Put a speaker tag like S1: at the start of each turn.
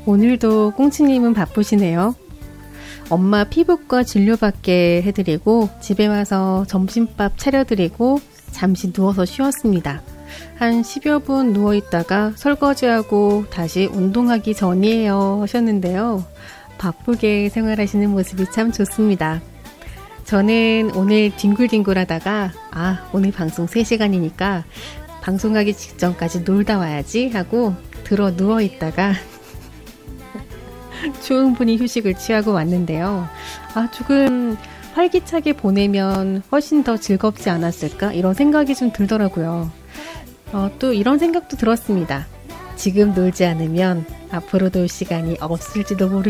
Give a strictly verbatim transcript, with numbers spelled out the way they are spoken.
S1: 오늘도 꽁치님은 바쁘시네요. 엄마 피부과 진료받게 해드리고 집에 와서 점심밥 차려드리고 잠시 누워서 쉬었습니다. 한 십여 분 누워있다가 설거지하고 다시 운동하기 전이에요 하셨는데요. 바쁘게 생활하시는 모습이 참 좋습니다. 저는 오늘 뒹굴뒹굴 하다가 아 오늘 방송 세 시간이니까 방송하기 직전까지 놀다 와야지 하고 들어 누워있다가 충분히 휴식을 취하고 왔는데요. 아 조금 활기차게 보내면 훨씬 더 즐겁지 않았을까 이런 생각이 좀 들더라고요. 어, 또 이런 생각도 들었습니다. 지금 놀지 않으면 앞으로 놀 시간이 없을지도 모르